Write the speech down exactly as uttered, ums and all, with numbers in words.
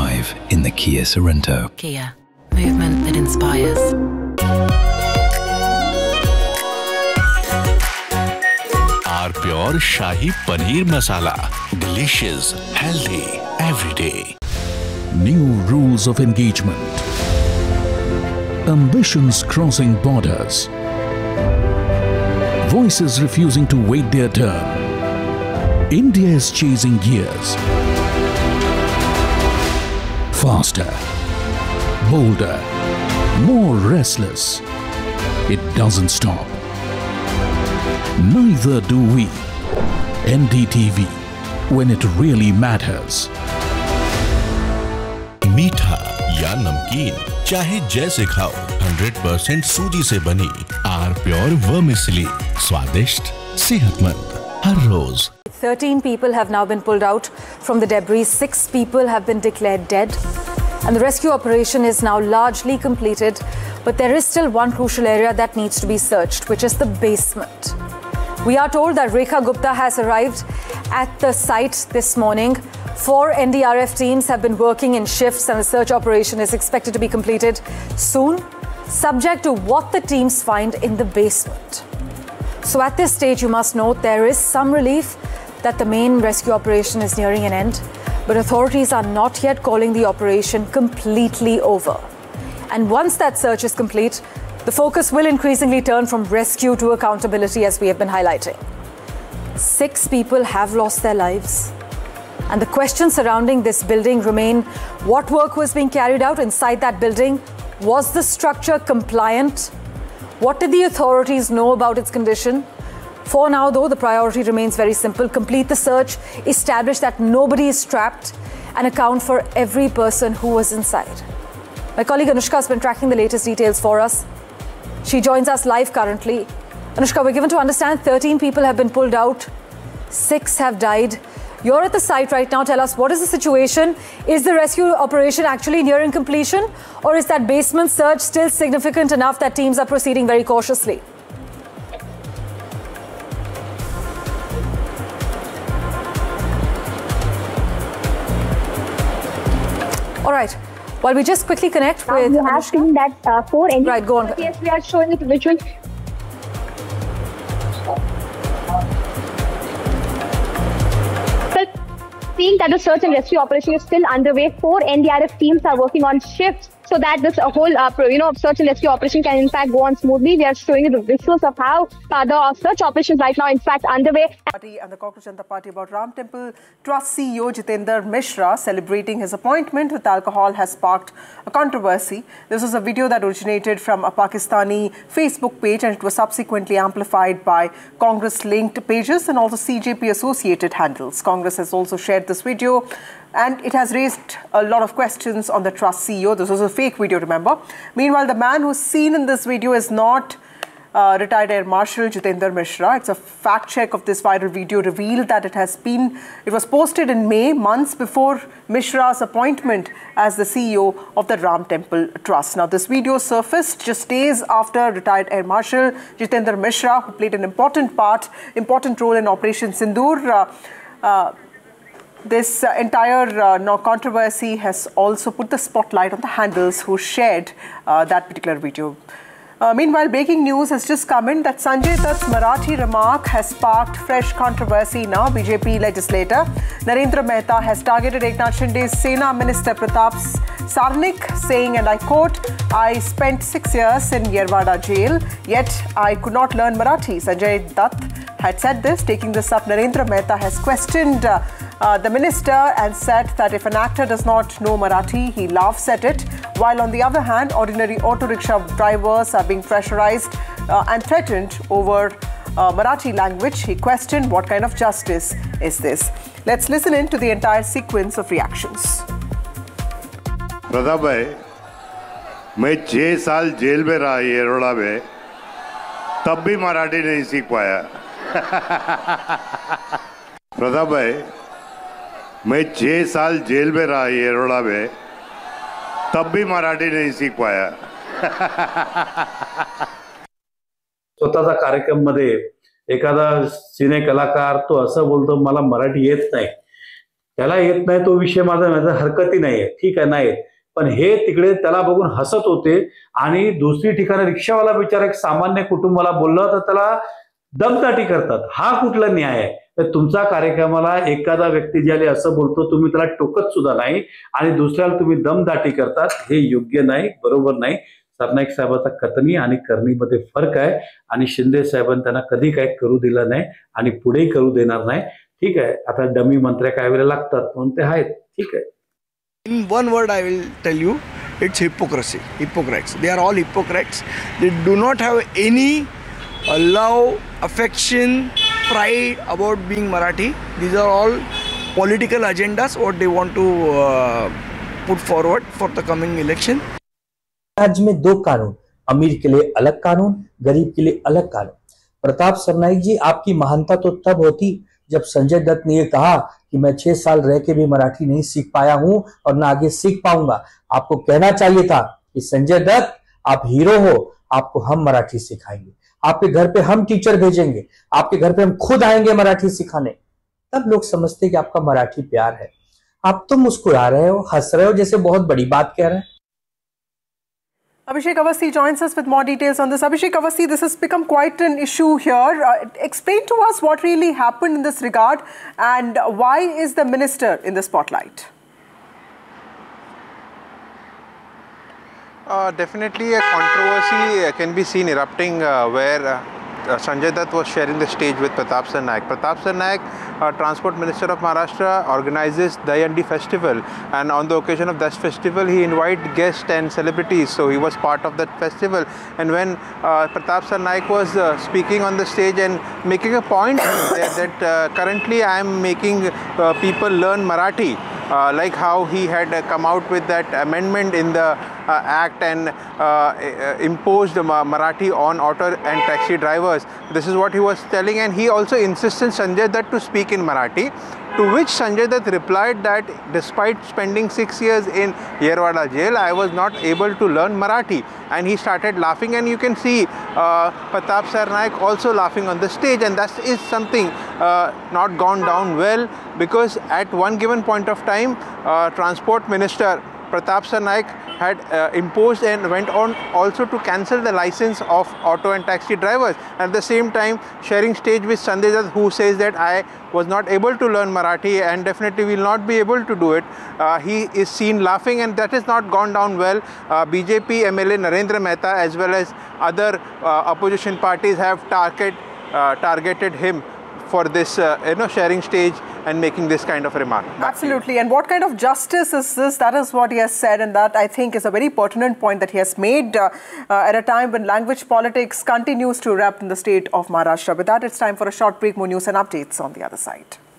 drive in the Kia Sorento. Kia, movement that inspires. R Pure Shahi Paneer Masala. Delicious, healthy, every day. New rules of engagement. Ambitions crossing borders. Voices refusing to wait their turn. India is chasing gears. Faster, bolder, more restless. It doesn't stop. Neither do we. N D T V, when it really matters. मीठा या नमकीन, चाहे जैसे खाओ, hundred percent सूजी से बनी are pure vermicelli, स्वादिष्ट, सेहतमंद, हर रोज. thirteen people have now been pulled out from the debris. Six people have been declared dead. And the rescue operation is now largely completed. But there is still one crucial area that needs to be searched, which is the basement. We are told that Rekha Gupta has arrived at the site this morning. Four N D R F teams have been working in shifts and the search operation is expected to be completed soon, subject to what the teams find in the basement. So at this stage, you must note there is some relief that the main rescue operation is nearing an end, but authorities are not yet calling the operation completely over. And once that search is complete, the focus will increasingly turn from rescue to accountability, as we have been highlighting. Six people have lost their lives. And the questions surrounding this building remain: what work was being carried out inside that building? Was the structure compliant? What did the authorities know about its condition? For now, though, the priority remains very simple: complete the search, establish that nobody is trapped, and account for every person who was inside. My colleague Anushka has been tracking the latest details for us. She joins us live currently. Anushka, we're given to understand thirteen people have been pulled out, six have died. You're at the site right now. Tell us, what is the situation? Is the rescue operation actually nearing completion, or is that basement search still significant enough that teams are proceeding very cautiously? All right. While we just quickly connect now with you have Anushka. seen that uh, four N D R F. Right, go on. Yes, we are showing it visual. Seeing that the search and rescue operation is still underway, four N D R F teams are working on shifts so that this uh, whole uh, you know search and rescue operation can in fact go on smoothly. We are showing you the visuals of how uh, the search operation is right now in fact underway. Party and the Cockroach Janata Party about Ram Temple Trust C E O Jitendra Mishra celebrating his appointment with alcohol has sparked a controversy. This was a video that originated from a Pakistani Facebook page and it was subsequently amplified by Congress-linked pages and also C J P-associated handles. Congress has also shared this video and it has raised a lot of questions on the Trust C E O. This was a fake video, remember. Meanwhile, the man who's seen in this video is not Uh, retired Air Marshal Jitendra Mishra. It's a fact check of this viral video revealed that it has been, it was posted in May, months before Mishra's appointment as the C E O of the Ram Temple Trust. Now, this video surfaced just days after retired Air Marshal Jitendra Mishra, who played an important part, important role in Operation Sindoor. Uh, uh, This uh, entire uh, no, controversy has also put the spotlight on the handles who shared uh, that particular video. Uh, meanwhile, breaking news has just come in that Sanjay Dutt's Marathi remark has sparked fresh controversy now. B J P legislator Narendra Mehta has targeted Eknath Shinde's Sena Minister Pratap Sarnik, saying, and I quote, "I spent six years in Yerwada jail, yet I could not learn Marathi." Sanjay Dutt had said this. Taking this up, Narendra Mehta has questioned uh, uh, the minister and said that if an actor does not know Marathi, he laughs at it. While on the other hand, ordinary auto rickshaw drivers are being pressurized uh, and threatened over uh, Marathi language. He questioned what kind of justice is this. Let's listen in to the entire sequence of reactions. Pratap भाई, मैं छह साल jail में रहा येरवड़ा में, तब भी मराठी नहीं सीख पाया। प्रताप भाई, मैं छह साल जेल में रहा येरवड़ा में, तब भी मराठी नहीं सीख पाया। स्वतःचा कार्यक्रम मध्ये एखादा सिने कलाकार तो असं बोलतो मला मराठी येत नाही, त्याला येत नाही तो विषय माझा माझा हरकती नाहीये, ठीक आहे नाही, पण हे तिकडे त्याला बघून हसत होते आणि दुसरी ठिकाणी रिक्षावाला बिचारा एक सामान्य कुटुंबाला बोललं तर त्याला दमदाटी करतात. हा कुठला न्याय आहे? तर तुमचा कार्यक्रमाला एखादा व्यक्ती ज्याला असं बोलतो तुम्ही त्याला टोकत सुद्धा नाही आणि दुसऱ्याला तुम्ही दमदाटी करतात, हे योग्य नाही, बरोबर नाही. सरनाईक साहेबाचा कथनी आणि करणीमध्ये फरक आहे आणि शिंदे साहेबांनी त्यांना कधी काय करू दिलं नाही आणि पुढेही करू देणार नाही. ठीक आहे, आता डमी मंत्र्या काय वेळेला लागतात म्हणून ते आहेत, ठीक आहे. In one word I will tell you, it's hypocrisy, hypocrites. They are all hypocrites. They do not have any uh, love, affection, pride about being Marathi. These are all political agendas what they want to uh, put forward for the coming election. राज्य में दो कानून, अमीर के लिए अलग कानून, गरीब के लिए अलग कानून. प्रताप सरनाईक जी, आपकी महानता तो तब होती जब संजय दत्त ने ये कहा कि मैं छह साल रह के भी मराठी नहीं सीख पाया हूं और ना आगे सीख पाऊंगा. आपको कहना चाहिए था कि संजय दत्त आप हीरो हो, आपको हम मराठी सिखाएंगे, आपके घर पे हम टीचर भेजेंगे, आपके घर पे हम खुद आएंगे मराठी सिखाने. तब लोग समझते कि आपका मराठी प्यार है. आप तो मुस्कुरा रहे हो, हंस रहे हो, जैसे बहुत बड़ी बात कह रहे हैं. Abhishek Awasthi joins us with more details on this. Abhishek Awasthi, this has become quite an issue here. Uh, explain to us what really happened in this regard and why is the minister in the spotlight? Uh, definitely a controversy uh, can be seen erupting uh, where uh, uh, Sanjay Dutt was sharing the stage with Pratap Sarnaik. Pratap Sarnaik, uh, Transport Minister of Maharashtra, organizes Dayandi Festival, and on the occasion of that festival he invited guests and celebrities, so he was part of that festival. And when uh, Pratap Sarnaik was uh, speaking on the stage and making a point that, that uh, currently I am making uh, people learn Marathi, Uh, like how he had uh, come out with that amendment in the uh, act and uh, imposed uh, Marathi on auto and taxi drivers. This is what he was telling, and he also insisted Sanjay Dutt to speak in Marathi, to which Sanjay Dutt replied that despite spending six years in Yerwada jail, I was not able to learn Marathi. And he started laughing, and you can see uh, Pratap Sarnaik also laughing on the stage, and that is something uh, not gone down well, because at one given point of time, uh, Transport Minister Pratap Sarnaik had uh, imposed and went on also to cancel the license of auto and taxi drivers. At the same time, sharing stage with Sanjay Dutt, who says that I was not able to learn Marathi and definitely will not be able to do it. Uh, he is seen laughing, and that has not gone down well. Uh, B J P M L A Narendra Mehta as well as other uh, opposition parties have target, uh, targeted him for this, uh, you know, sharing stage and making this kind of remark. Absolutely. And what kind of justice is this? That is what he has said, and that I think is a very pertinent point that he has made uh, uh, at a time when language politics continues to erupt in the state of Maharashtra. With that, it's time for a short break. More news and updates on the other side.